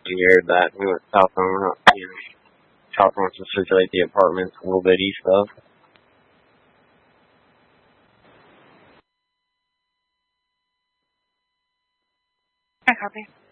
We aired that. We went south on, south wants to circulate the apartments a little bit east of. I copy.